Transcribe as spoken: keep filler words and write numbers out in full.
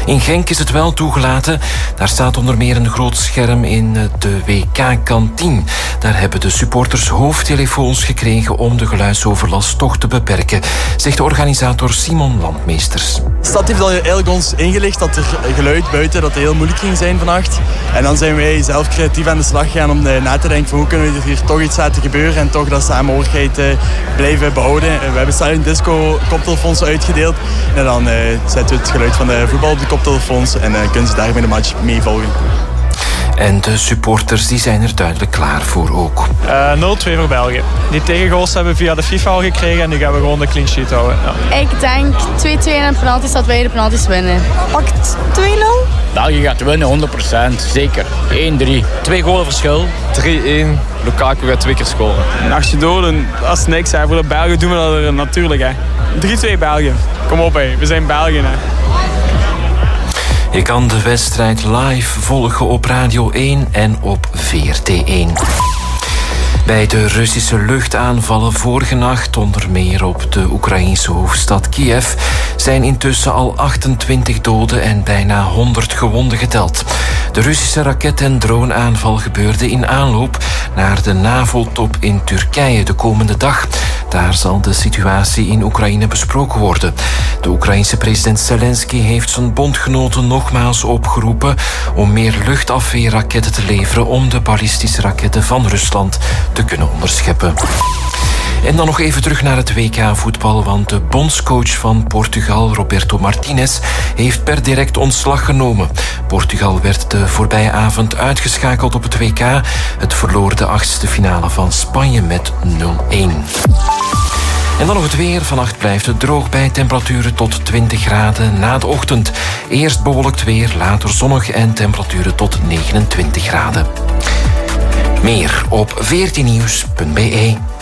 In Genk is het wel toegelaten. Daar staat onder meer een groot scherm in de W K-kantine. Daar hebben de supporters hoofdtelefoons gekregen om de geluidsoverlast toch te beperken, zegt de organisator Simon Landmeesters. De stad heeft al eigenlijk ons ingelicht dat er geluid buiten dat het heel moeilijk ging zijn vannacht. En dan zijn wij zelf creatief aan de slag gegaan om na te denken van hoe kunnen we hier toch iets laten gebeuren en toch dat samenhorigheid uh, blijven behouden. We hebben Silent Disco koptelefoons uitgedeeld en dan uh, zetten we het geluid van de voetbal op de koptelefoons en uh, kunnen ze daarmee de match meevolgen. En de supporters die zijn er duidelijk klaar voor ook. Uh, nul twee voor België. Die tegengoals hebben we via de FIFA al gekregen en nu gaan we gewoon de clean sheet houden. Ja. Ik denk twee twee en penalties dat wij de penalties winnen. Pakt twee nul? België gaat winnen, honderd procent. Zeker. één drie. Twee golen verschil. drie één. Lukaku gaat twee keer scoren. Als je doden, dat is niks. Hè. Voor de Belgen doen we dat er natuurlijk. Hè. drie twee België. Kom op, hè. We zijn België. Hè. Je kan de wedstrijd live volgen op Radio één en op V R T één. Bij de Russische luchtaanvallen vorige nacht, onder meer op de Oekraïnse hoofdstad Kiev, zijn intussen al achtentwintig doden en bijna honderd gewonden geteld. De Russische raket- en droneaanval gebeurde in aanloop naar de NAVO-top in Turkije de komende dag. Daar zal de situatie in Oekraïne besproken worden. De Oekraïense president Zelensky heeft zijn bondgenoten nogmaals opgeroepen om meer luchtafweerraketten te leveren om de ballistische raketten van Rusland te kunnen onderscheppen. En dan nog even terug naar het W K-voetbal, want de bondscoach van Portugal, Roberto Martinez, heeft per direct ontslag genomen. Portugal werd de voorbije avond uitgeschakeld op het W K. Het verloor de achtste finale van Spanje met nul één. En dan nog het weer. Vannacht blijft het droog bij temperaturen tot twintig graden na de ochtend. Eerst bewolkt weer, later zonnig en temperaturen tot negenentwintig graden. Meer op veertien nieuws punt b e.